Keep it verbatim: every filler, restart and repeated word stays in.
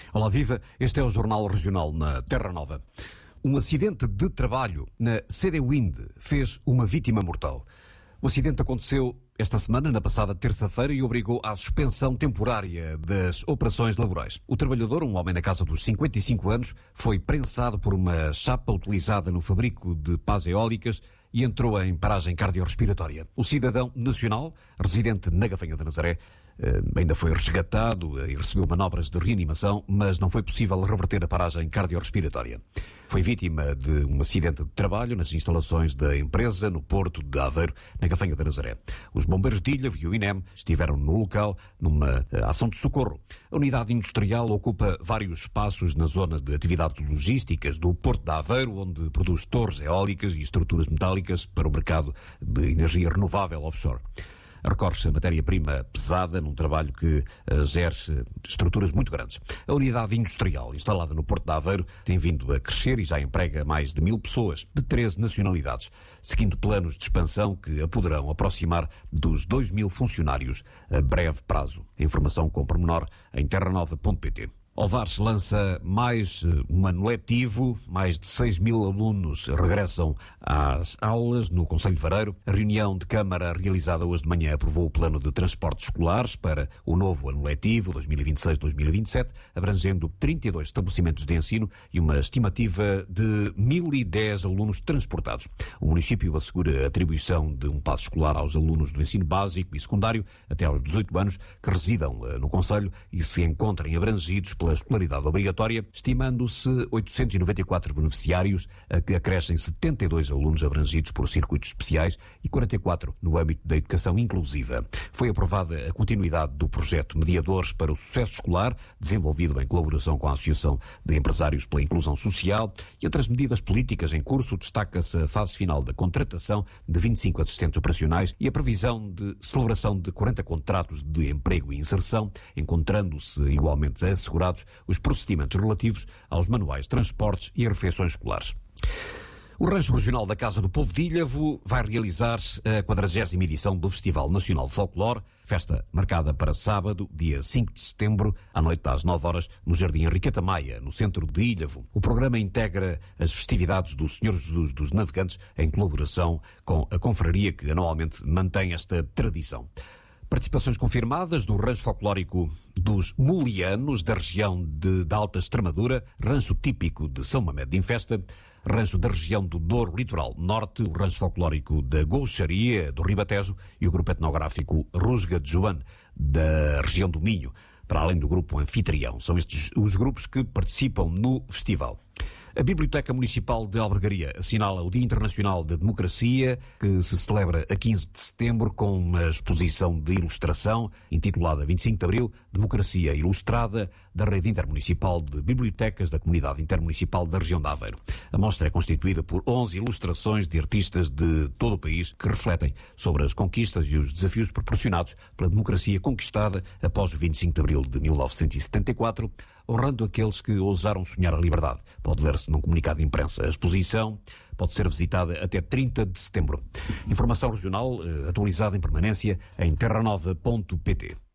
Olá, viva! Este é o Jornal Regional na Terra Nova. Um acidente de trabalho na C D Wind fez uma vítima mortal. O acidente aconteceu esta semana, na passada terça-feira, e obrigou à suspensão temporária das operações laborais. O trabalhador, um homem na casa dos cinquenta e cinco anos, foi prensado por uma chapa utilizada no fabrico de pás eólicas e entrou em paragem cardiorrespiratória. O cidadão nacional, residente na Gafanha de Nazaré, ainda foi resgatado e recebeu manobras de reanimação, mas não foi possível reverter a paragem cardiorrespiratória. Foi vítima de um acidente de trabalho nas instalações da empresa no Porto de Aveiro, na Gafanha de Nazaré. Os bombeiros de Ilha e o INEM estiveram no local numa ação de socorro. A unidade industrial ocupa vários espaços na zona de atividades logísticas do Porto de Aveiro, onde produz torres eólicas e estruturas metálicas para o mercado de energia renovável offshore. Recorre-se a matéria-prima pesada num trabalho que uh, gera estruturas muito grandes. A unidade industrial instalada no Porto de Aveiro tem vindo a crescer e já emprega mais de mil pessoas de treze nacionalidades, seguindo planos de expansão que a poderão aproximar dos dois mil funcionários a breve prazo. A informação com pormenor em terra nova ponto pt. Ovares lança mais um ano letivo, mais de seis mil alunos regressam às aulas no Concelho de Vareiro. A reunião de Câmara realizada hoje de manhã aprovou o plano de transportes escolares para o novo ano letivo dois mil e vinte e seis dois mil e vinte e sete, abrangendo trinta e dois estabelecimentos de ensino e uma estimativa de mil e dez alunos transportados. O município assegura a atribuição de um passe escolar aos alunos do ensino básico e secundário até aos dezoito anos que residam no Concelho e se encontrem abrangidos pela escolaridade obrigatória, estimando-se oitocentos e noventa e quatro beneficiários, a que acrescem setenta e dois alunos abrangidos por circuitos especiais e quarenta e quatro no âmbito da educação inclusiva. Foi aprovada a continuidade do projeto Mediadores para o Sucesso Escolar, desenvolvido em colaboração com a Associação de Empresários pela Inclusão Social, e entre as medidas políticas em curso destaca-se a fase final da contratação de vinte e cinco assistentes operacionais e a previsão de celebração de quarenta contratos de emprego e inserção, encontrando-se igualmente assegurados os procedimentos relativos aos manuais de transportes e refeições escolares. O Rancho Regional da Casa do Povo de Ilhavo vai realizar a quadragésima edição do Festival Nacional de Folclore, festa marcada para sábado, dia cinco de setembro, à noite às nove horas, no Jardim Henriqueta Maia, no centro de Ilhavo. O programa integra as festividades do Senhor Jesus dos Navegantes em colaboração com a confraria que anualmente mantém esta tradição. Participações confirmadas do rancho folclórico dos Mulianos, da região de, da Alta Extremadura, rancho típico de São Mamede de Infesta, rancho da região do Douro Litoral Norte, o rancho folclórico da Goucharia, do Ribatejo, e o grupo etnográfico Rusga de Joane, da região do Minho, para além do grupo anfitrião. São estes os grupos que participam no festival. A Biblioteca Municipal de Albergaria assinala o Dia Internacional da Democracia, que se celebra a quinze de setembro com uma exposição de ilustração intitulada vinte e cinco de Abril, Democracia Ilustrada, da Rede Intermunicipal de Bibliotecas da Comunidade Intermunicipal da região de Aveiro. A mostra é constituída por onze ilustrações de artistas de todo o país que refletem sobre as conquistas e os desafios proporcionados pela democracia conquistada após o vinte e cinco de Abril de mil novecentos e setenta e quatro, honrando aqueles que ousaram sonhar a liberdade. Pode ler-se num comunicado de imprensa. A exposição pode ser visitada até trinta de setembro. Informação regional atualizada em permanência em terra nova ponto pt.